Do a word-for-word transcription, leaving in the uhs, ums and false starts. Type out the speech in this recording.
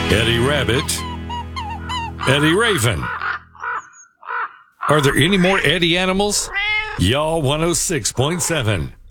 Eddie Rabbit, Eddie Raven. Are there any more Eddie animals? Y'all one oh six point seven.